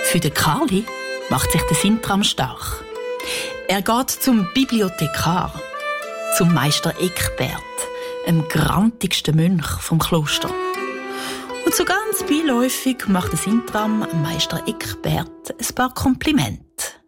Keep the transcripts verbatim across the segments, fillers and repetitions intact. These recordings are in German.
Für den Karli macht sich der Sintram stark. Er geht zum Bibliothekar, zum Meister Eckbert, dem grantigsten Mönch vom Kloster. Und so ganz beiläufig macht der Sintram Meister Eckbert ein paar Komplimente.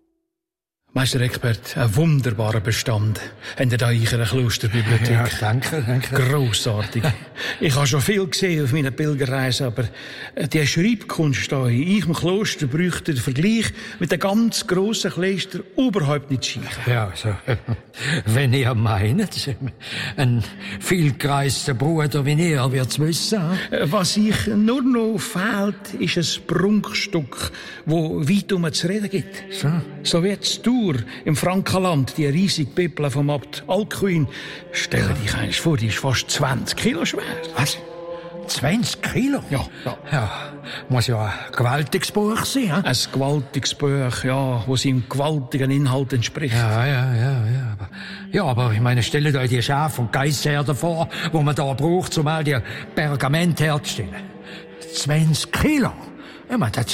Meister Eckbert, ein wunderbarer Bestand. Habt ihr da in einer Klosterbibliothek? Ja, danke, danke. Grossartig. Ich habe schon viel gesehen auf meiner Pilgerreise, aber die Schreibkunst hier in eurem Kloster bräuchte den Vergleich mit den ganz grossen Klöstern überhaupt nicht schicken. Ja, also, wenn ihr meint, ein vielgereister Bruder wie ihr wird's wissen. Was ich nur noch fehlt, ist ein Prunkstück, wo weit um zu reden gibt. So, so wie jetzt du im Frankenland, die riesige Bibel vom Abt Alcuin. Stell dich einmal vor, die ist fast zwanzig Kilo schwer. Was? zwanzig Kilo? Ja, ja. Ja, muss ja ein gewaltiges Buch sein, hm? Ein gewaltiges Buch, ja, wo seinem gewaltigen Inhalt entspricht. Ja, ja, ja, ja. Aber, ja, aber ich meine, stellt euch die Schaf- und Geissherde vor, wo man da braucht, um all die Pergamente herzustellen. zwanzig Kilo? Ich meine, das...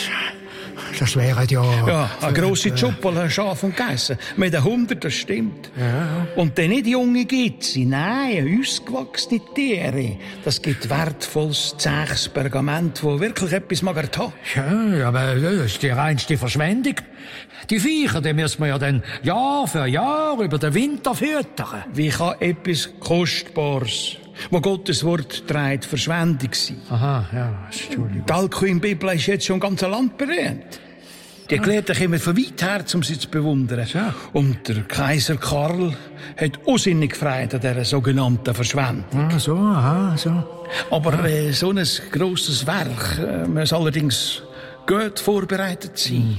Das wäre ja... Ja, eine grosse Schuppel, ein Schaf und Geissen. Mit einem Hundert, das stimmt. Ja. Und dann nicht junge Gitzi, nein, ausgewachsene Tiere. Das gibt wertvolles, zähes Pergament, das wirklich etwas mag haben. Ja, aber das ist die reinste Verschwendung. Die Viecher, die müssen wir ja dann Jahr für Jahr über den Winter füttern. Wie kann etwas Kostbares, wo Gottes Wort trägt, Verschwendung sein? Aha, ja, Entschuldigung. Die Alcuin-Bibel ist jetzt schon im ganzen Land berühmt. Die Gelehrten kommen von weit her, um sie zu bewundern. Ja. Und der Kaiser Karl hat unsinnig gefreut an dieser sogenannten Verschwendung. Ah, so, aha, so. Aber äh, so ein grosses Werk äh, muss allerdings gut vorbereitet sein.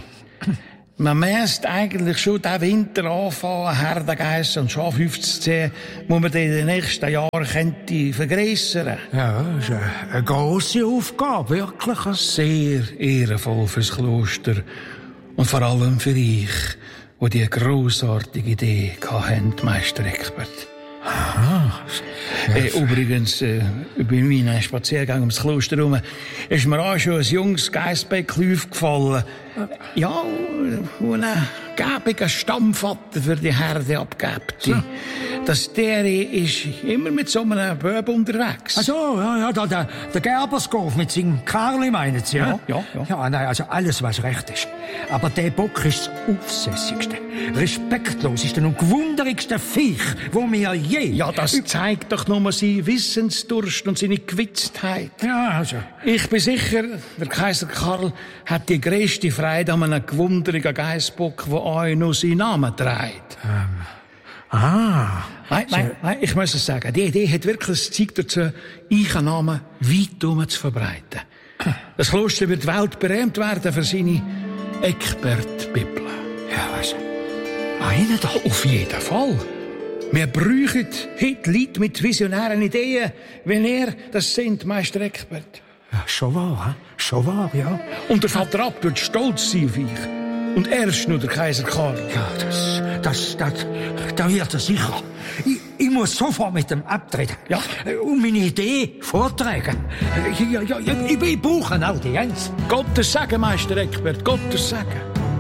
Man müsste eigentlich schon diesen Winter anfangen, Herdengeissen und Schafhüfe zu ziehen, wo man in den nächsten Jahren könnte vergrössern. Ja, das ist eine, eine grosse Aufgabe, wirklich. Sehr ehrenvoll fürs Kloster und vor allem für euch, die diese grossartige Idee hatten, Meister Eckbert. Aha. Ja. Äh, übrigens, äh, bei meinem Spaziergang ums Kloster herum ist mir auch schon ein junges Geissbäckchen aufgefallen. Ja, wo ein gäbiger Stammvater für die Herde abgibt. So. Das der ist immer mit so einem Böb unterwegs. Ach so, ja, ja, der, der, der Gerberskopf mit seinem Karli, meinen Sie, ja? Ja, ja, ja. Ja, nein, also alles, was recht ist. Aber der Bock ist das aufsässigste, respektloseste und gewunderigste Viech, wo mir je... Ja, das zeigt doch nur seinen Wissensdurst und seine Gewitztheit. Ja, also... Ich bin sicher, der Kaiser Karl hat die grösste Freude an einem gewunderigen Geissbock, der auch noch seinen Namen trägt. Ähm, ah... Nein, nein, nein, ich muss es sagen. Die Idee hat wirklich das Zeug dazu, euren Namen weit herum zu verbreiten. Das Kloster wird weltberühmt werden für seine Eckbert-Bibel. Ja, was? Eine da? Auf jeden Fall. Wir brauchen heute Leute mit visionären Ideen, wenn ihr das sind, Meister Eckbert. Ja, schon wahr, hm? Schon wahr, ja. Und der Vater Abt wird stolz sein auf euch. Und erst nur der Kaiser Karl. Ja, das, das, das, da wird er sicher. Ich, ich muss sofort mit dem abtreten. Ja. Und meine Idee vortragen. Ja, ja, ja, ich, ich brauche eine Audienz. Gottes Segen, Meister Eckbert, Gottes Segen.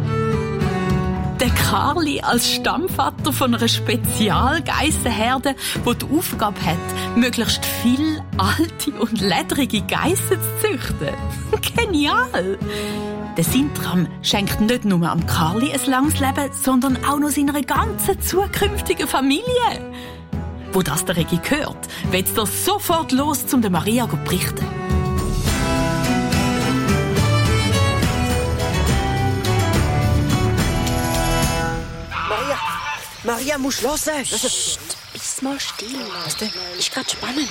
Der Karli als Stammvater von einer Spezialgeissenherde, die die Aufgabe hat, möglichst viel alte und ledrige Geissen zu züchten. Genial! Der Sintram schenkt nicht nur am Karli ein langes Leben, sondern auch noch seiner ganzen zukünftigen Familie. Wo das der Regi hört, wird er sofort los, um der Maria zu berichten. Maria, Maria, musst du hören. Psst, bist mal still. Was denn? Ist grad spannend.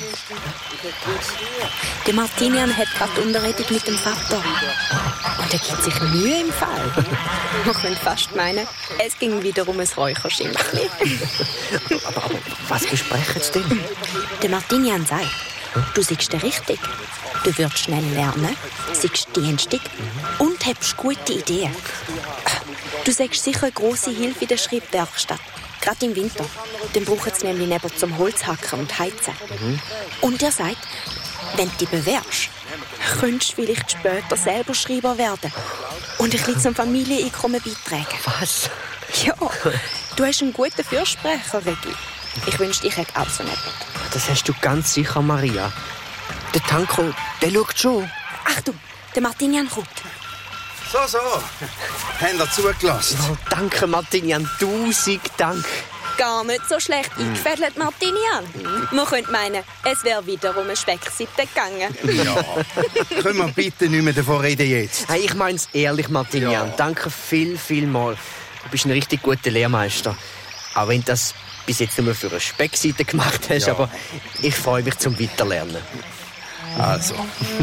Der Martinian hat gerade Unterredung mit dem Vater. Und er gibt sich Mühe im Fall. Man könnte fast meinen, es ging wieder um ein Räucherschimpfchen. aber, aber was besprechen Sie denn? Der Martinian sagt, du siehst richtig. Du wirst schnell lernen, siehst dienstig und hast gute Ideen. Du sagst sicher eine grosse Hilfe in der Schreibwerkstatt. Gerade im Winter. Dann brauchen sie nämlich neben zum Holzhacken und Heizen. Mhm. Und er sagt, wenn du dich bewährst, könntest du vielleicht später selber Schreiber werden. Und ein bisschen zum Familieneinkommen beitragen. Was? Ja, du hast einen guten Fürsprecher, Regi. Ich wünschte, ich hätte auch so einen. Das hast du ganz sicher, Maria. Der Tanko, der schaut schon. Achtung, der Martinian kommt. So, so. Habt ihr zugelassen? Oh, danke, Martinian. Tausend Dank. Gar nicht so schlecht eingefädelt, Martinian. Man könnte meinen, es wäre wieder um eine Speckseite gegangen. Ja. Können wir bitte nicht mehr davon reden jetzt? Hey, ich mein's ehrlich, Martinian. Ja. Danke viel, viel mal. Du bist ein richtig guter Lehrmeister. Auch wenn du das bis jetzt nur für eine Speckseite gemacht hast, Ja. aber ich freue mich zum Weiterlernen. Also.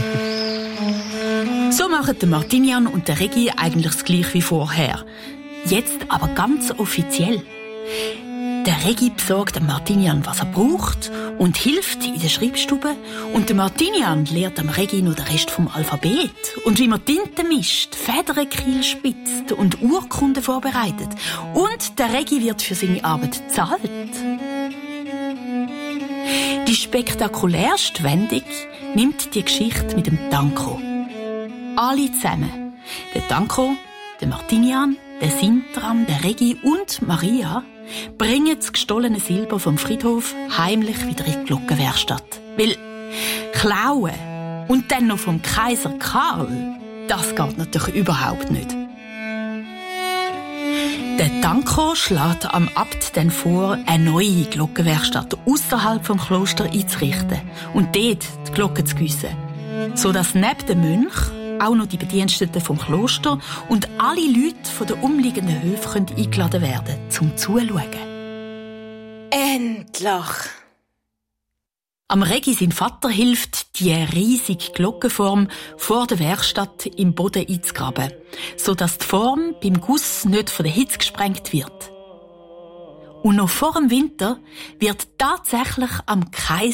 So machen der Martinian und der Regi eigentlich das Gleiche wie vorher. Jetzt aber ganz offiziell. Der Regi besorgt dem Martinian, was er braucht und hilft in der Schreibstube. Und der Martinian lehrt dem Regi noch den Rest vom Alphabet und wie man Tinte mischt, Federkiel spitzt und Urkunden vorbereitet. Und der Regi wird für seine Arbeit bezahlt. Die spektakulärste Wendung nimmt die Geschichte mit dem Tanko. Alle zusammen, der Tanko, der Martinian, der Sintram, der Regi und Maria, bringen das gestohlene Silber vom Friedhof heimlich wieder in die Glockenwerkstatt. Weil klauen und dann noch vom Kaiser Karl, das geht natürlich überhaupt nicht. Der Tanko schlägt am Abt dann vor, eine neue Glockenwerkstatt ausserhalb vom Kloster einzurichten und dort die Glocken zu giessen, sodass neben dem Mönch auch noch die Bediensteten vom Kloster und alle Leute von den umliegenden Höfen eingeladen werden, zum Zuschauen. Endlich! Am Regi sein Vater hilft, die riesige Glockenform vor der Werkstatt im Boden einzugraben, sodass die Form beim Guss nicht von der Hitze gesprengt wird. Und noch vor dem Winter wird tatsächlich am Kaiser